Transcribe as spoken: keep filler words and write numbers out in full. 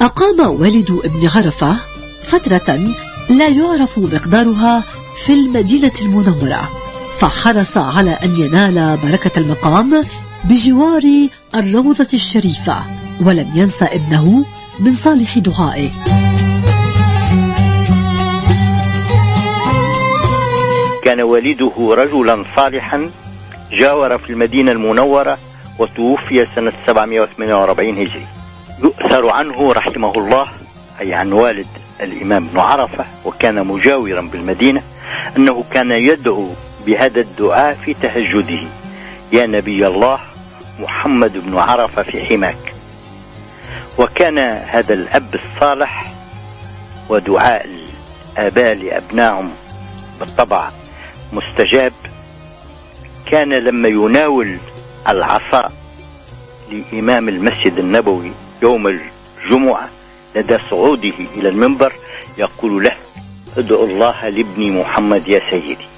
أقام والد ابن عرفة فترة لا يعرف مقدارها في المدينة المنورة، فحرص على أن ينال بركة المقام بجوار الروضة الشريفة، ولم ينسى ابنه من صالح دعائه. كان والده رجلا صالحا جاور في المدينة المنورة، وتوفي سنة سبعمائة وثمانية وأربعين هجري. يؤثر عنه رحمه الله، أي عن والد الإمام ابن عرفة وكان مجاورا بالمدينة، أنه كان يدعو بهذا الدعاء في تهجده: يا نبي الله محمد بن عرفة في حماك. وكان هذا الأب الصالح ودعاء الآباء لأبنائهم بالطبع مستجاب. كان لما يناول العصا لإمام المسجد النبوي يوم الجمعة لدى صعوده إلى المنبر يقول له: ادعو الله لابني محمد يا سيدي.